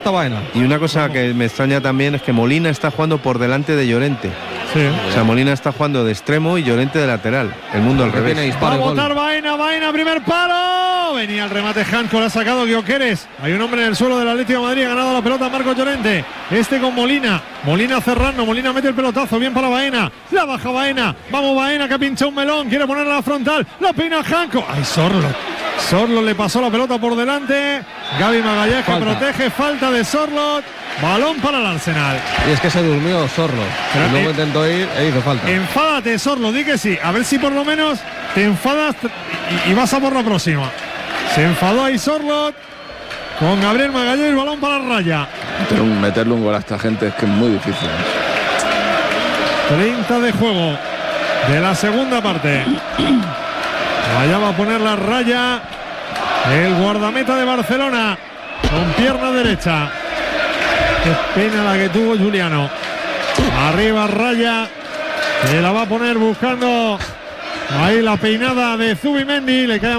Y una cosa que me extraña también es que Molina está jugando por delante de Llorente. Sí. O sea, Molina está jugando de extremo y Llorente de lateral. El mundo al revés. Va a botar Baena, primer palo. Venía el remate Hanco, lo ha sacado Gyökeres. Hay un hombre en el suelo del Atlético de Madrid, ha ganado la pelota Marcos Llorente. Con Molina. Molina cerrando, Molina mete el pelotazo, bien para Baena. La baja Baena. Vamos Baena que ha pinchado un melón, quiere ponerla a la frontal. La peina Hanco. Ay, Sorloth le pasó la pelota por delante. Gaby Magalhães que protege, falta de Sorloth. Balón para el Arsenal. Y es que se durmió Sorloth. Luego intentó ir e hizo falta. Enfádate, Sorloth, di que sí. A ver si por lo menos te enfadas y vas a por la próxima. Se enfadó ahí Sorloth con Gabriel Magalhães, balón para Raya. Meterle un gol a esta gente es que es muy difícil. 30 de juego de la segunda parte. Allá va a poner la Raya el guardameta de Barcelona con pierna derecha. Qué pena la que tuvo Juliano. Arriba Raya, que la va a poner buscando ahí la peinada de Zubimendi. Le queda